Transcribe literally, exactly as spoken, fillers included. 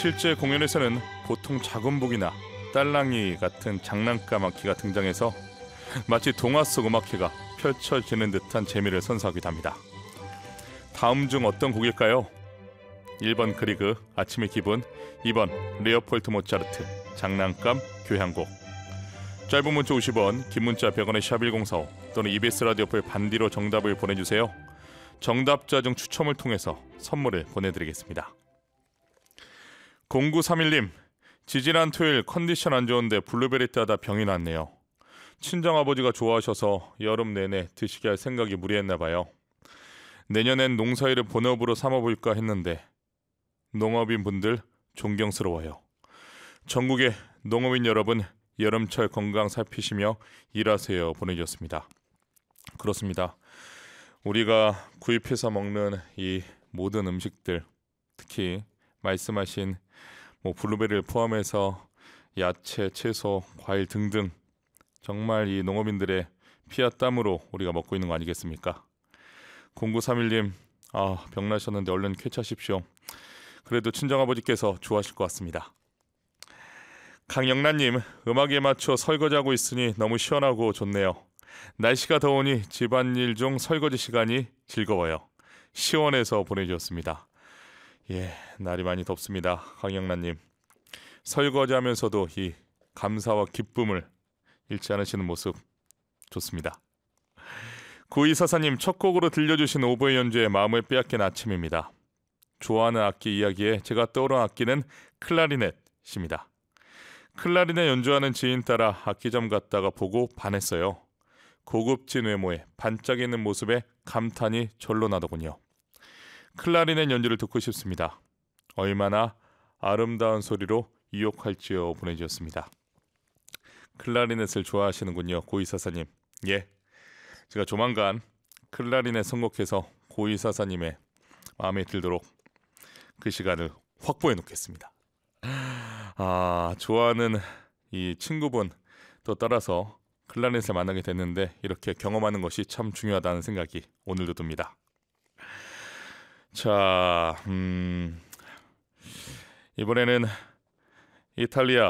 실제 공연에서는 보통 작은복이나 딸랑이 같은 장난감 악기가 등장해서 마치 동화 속 음악회가 펼쳐지는 듯한 재미를 선사하기도 합니다. 다음 중 어떤 곡일까요? 일 번 그리그 아침의 기분, 이 번 레오폴트 모차르트 장난감 교향곡. 짧은 문자 오십 원, 긴 문자 백 원의 샵 일공사오 또는 이비에스 라디오풀 반디로 정답을 보내주세요. 정답자 중 추첨을 통해서 선물을 보내드리겠습니다. 공구삼일 님, 지지난 토요일 컨디션 안 좋은데 블루베리 따다 병이 났네요. 친정아버지가 좋아하셔서 여름 내내 드시게 할 생각이 무리했나 봐요. 내년엔 농사일을 본업으로 삼아볼까 했는데 농업인 분들 존경스러워요. 전국의 농업인 여러분, 여름철 건강 살피시며 일하세요 보내주셨습니다. 그렇습니다. 우리가 구입해서 먹는 이 모든 음식들, 특히 말씀하신 뭐 블루베리를 포함해서 야채, 채소, 과일 등등 정말 이 농업인들의 피와 땀으로 우리가 먹고 있는 거 아니겠습니까? 공구삼일 님, 아, 병나셨는데 얼른 쾌차하십시오. 그래도 친정아버지께서 좋아하실 것 같습니다. 강영란님, 음악에 맞춰 설거지하고 있으니 너무 시원하고 좋네요. 날씨가 더우니 집안일 중 설거지 시간이 즐거워요. 시원해서 보내주셨습니다. 예, 날이 많이 덥습니다. 강영란님, 설거지하면서도 이 감사와 기쁨을 잃지 않으시는 모습 좋습니다. 구이사사님, 첫 곡으로 들려주신 오보의 연주에 마음을 빼앗긴 아침입니다. 좋아하는 악기 이야기에 제가 떠오른 악기는 클라리넷입니다. 클라리넷 연주하는 지인 따라 악기점 갔다가 보고 반했어요. 고급진 외모에 반짝이는 모습에 감탄이 절로 나더군요. 클라리넷 연주를 듣고 싶습니다. 얼마나 아름다운 소리로 유혹할지요 보내주셨습니다. 클라리넷을 좋아하시는군요. 고이사사님. 예, 제가 조만간 클라리넷 선곡해서 고이사사님의 마음에 들도록 그 시간을 확보해 놓겠습니다. 아, 좋아하는 이 친구분 또 따라서 클라리넷을 만나게 됐는데 이렇게 경험하는 것이 참 중요하다는 생각이 오늘도 듭니다. 자, 음, 이번에는 이탈리아